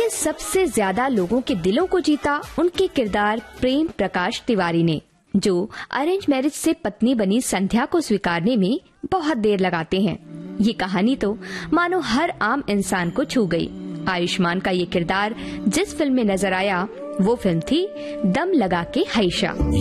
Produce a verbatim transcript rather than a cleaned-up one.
जिसमें सबसे ज्यादा लोगों के दिलों को जीता उनके किरदार प्रेम प्रकाश तिवारी ने, जो अरेंज मैरिज से पत्नी बनी संध्या को स्वीकारने में बहुत देर लगाते हैं। ये कहानी तो मानो हर आम इंसान को छू गई। आयुष्मान का ये किरदार जिस फिल्म में नजर आया वो फिल्म थी दम लगा के हईशा।